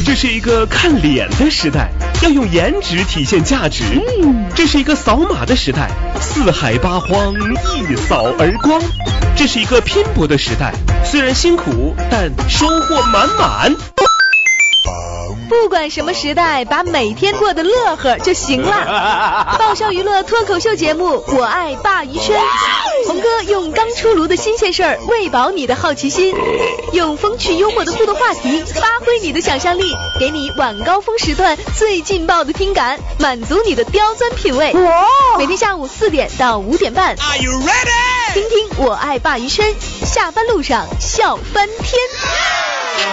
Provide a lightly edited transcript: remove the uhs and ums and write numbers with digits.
这是一个看脸的时代，要用颜值体现价值。这是一个扫码的时代，四海八荒一扫而光。这是一个拼搏的时代，虽然辛苦，但收获满满。 不管什么时代，把每天过得乐呵就行了。爆笑娱乐脱口秀节目《我爱鲅鱼圈》，红哥用刚出炉的新鲜事儿喂饱你的好奇心，用风趣幽默的互动话题发挥你的想象力，给你晚高峰时段最劲爆的听感，满足你的刁钻品味。每天下午4点到5点半， Are you ready？ 听听《我爱鲅鱼圈》，下班路上笑翻天。